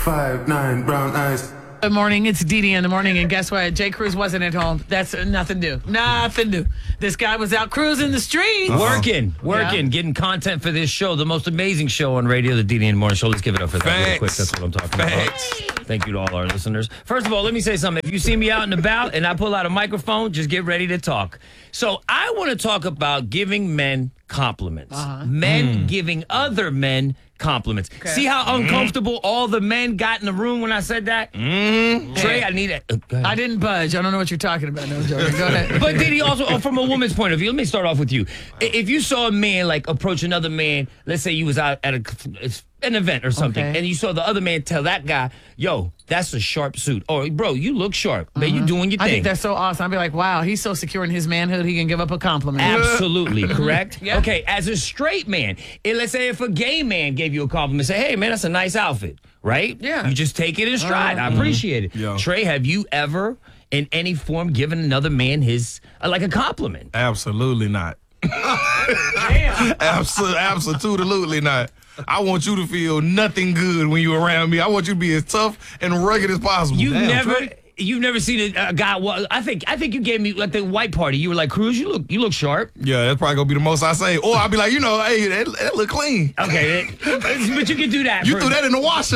5'9" brown eyes. Good morning. It's Dee Dee in the morning, and guess what? Jay Cruz wasn't at home. That's nothing new. Nothing new. This guy was out cruising the streets. Working, getting content for this show, the most amazing show on radio, the Dee Dee in the Morning Show. Let's give it up for that real quick. That's what I'm talking about. Thank you to all our listeners. First of all, let me say something. If you see me out and about and I pull out a microphone, just get ready to talk. So I want to talk about giving men compliments. Men giving other men compliments. Okay. See how uncomfortable all the men got in the room when I said that? Trey, I need it. I didn't budge. I don't know what you're talking about. No, joking. Go ahead. But did he also, from a woman's point of view, let me start off with you. If you saw a man like approach another man, let's say you was out at an event or something, and you saw the other man tell that guy, yo, that's a sharp suit. Or, bro, you look sharp. Man, you doing your thing. I think that's so awesome. I'd be like, wow, he's so secure in his manhood, he can give up a compliment. Absolutely, correct? Yeah. Okay, as a straight man, let's say if a gay man gave you a compliment, say, hey, man, that's a nice outfit, right? Yeah. You just take it in stride. I appreciate it. Yeah. Trey, have you ever, in any form, given another man like a compliment? Absolutely not. Damn. Absolutely not. I want you to feel nothing good when you're around me. I want you to be as tough and rugged as possible. You've never seen a guy. I think you gave me like the white party. You were like, Cruz, you look sharp. Yeah, that's probably gonna be the most I say. Or I'll be like, hey, that look clean. Okay, but you can do that. You threw that in the washer,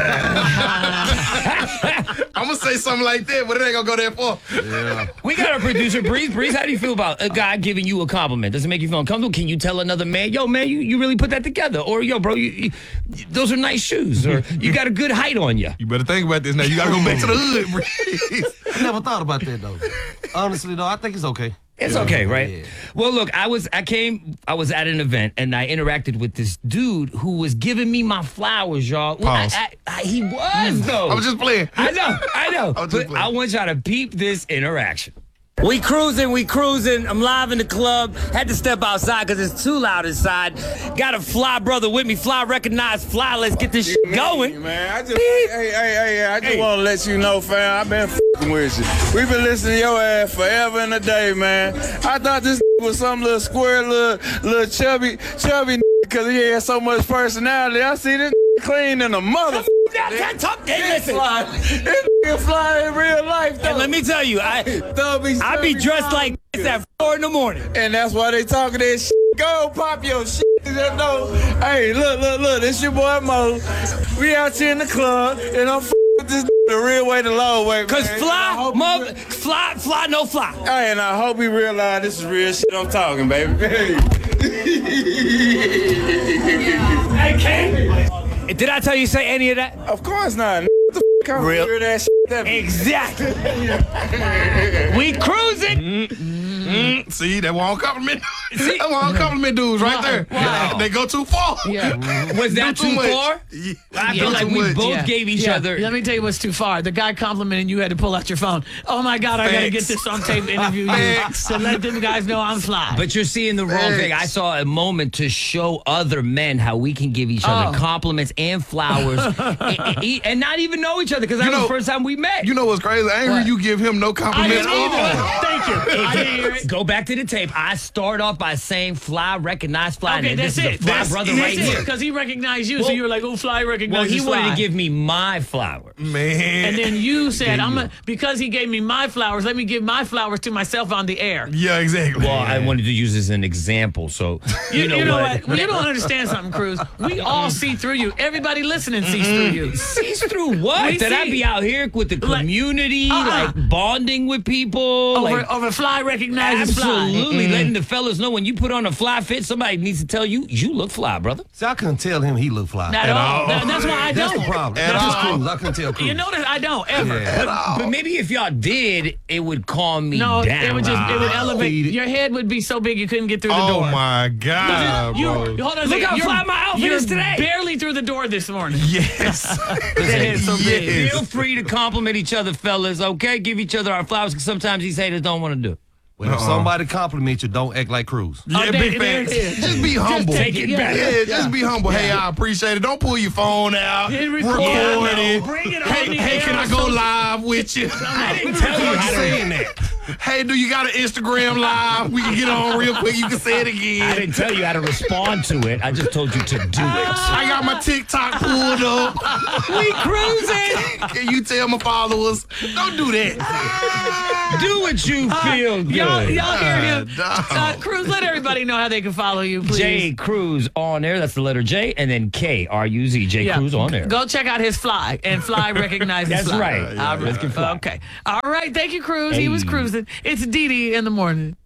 huh? I'm gonna say something like that, but it ain't gonna go that far. Yeah. We got our producer, Breeze. Breeze, how do you feel about a guy giving you a compliment? Does it make you feel uncomfortable? Can you tell another man, yo, man, you really put that together? Or, yo, bro, those are nice shoes. Or you got a good height on you. You better think about this now. You gotta go back to the hood, Breeze. I never thought about that, though. Honestly, though, I think it's okay. It's okay, right? Yeah. Well, look, I was at an event, and I interacted with this dude who was giving me my flowers, y'all. Pause. He was, though. I was just playing. I know. But I want y'all to peep this interaction. We cruising. I'm live in the club. Had to step outside because it's too loud inside. Got a fly brother with me. Fly recognized fly. Let's get this shit going. Man, I just want to let you know, fam, I've been f***ing with you. We've been listening to your ass forever and a day, man. I thought this was some little square, little chubby because he had so much personality. I see this clean in a mother. Listen. This fly in real life, though. And let me tell you, I be dressed like this at 4 in the morning. And that's why they talking that shit. Go pop your shit. Hey, look, this your boy Mo. We out here in the club, and I'm with this the real way, the long way, man. Cause fly, no fly. Hey, and I hope he realize this is real shit I'm talking, baby. Hey, King. Did I tell you say any of that? Of course not. What the f*** kind of hear that shit? Exactly. We cruising. See, that won't compliment. That won't compliment dudes right there. Wow. They go too far. Yeah. Was that too far? Yeah. I feel like we both gave each other. Let me tell you what's too far. The guy complimenting you had to pull out your phone. Oh my God, I gotta get this on tape interview you to let them guys know I'm fly. But you're seeing the wrong thing. I saw a moment to show other men how we can give each other compliments and flowers and not even know each other because that was the first time we met. You know what's crazy? I ain't hear you give him no compliments. Thank you. I didn't hear it. Go back to the tape. I start off by saying fly, recognize fly. Okay, and that's this it. is the fly brother right here. Because he recognized you, so you were like, oh, fly recognizes Well, he wanted fly. to give me my flowers. Man. And then you said, because he gave me my flowers, let me give my flowers to myself on the air. Yeah, exactly. Well, I wanted to use this as an example, so you know what? You don't understand something, Cruz. We all see through you. Everybody listening sees through you. Sees through what? That I be out here with the community, like bonding with people. Over fly recognizes fly. Absolutely. Letting the fellas know when you put on a fly fit, somebody needs to tell you, you look fly, brother. See, I couldn't tell him he looked fly. Not at all. That's why I That's don't. the problem. That's just Cruz. I couldn't tell Cruz. You notice I don't, ever. Yeah. But maybe if y'all did, it would calm me No, down. it would elevate. Your head would be so big you couldn't get through the door. Oh my God, bro. Hold on a Look second. how fly my outfit is today. Barely through the door this morning. Yes. That head's so big. Yes. Feel free to compliment each other, fellas, okay? Give each other our flowers, because sometimes these haters don't want to do it. When if somebody compliments you, don't act like Cruz. Yeah, big there facts. it is. Just be humble. take it back. Yeah, just be humble. Hey, I appreciate it. Don't pull your phone out. Record it. Bring it on Hey, the can air. I go live with you? I didn't tell you how to saying that. Hey, do you got an Instagram live? We can get on real quick. You can say it I again. didn't tell you how to respond to it. I just told you to do it. I got my TikTok pulled up. We cruising. Can you tell my followers? Don't do that. Do what you feel good. Y'all hear him. dog. Cruz, let everybody know how they can follow you, please. J Cruz on air. That's the letter J, and then KRUZ. J Cruz on air. Go check out his fly, and Fly recognizes That's Fly. right. All Let's get Fly. Okay. All right. Thank you, Cruz. He was Hey. cruising. It's Dee Dee in the morning.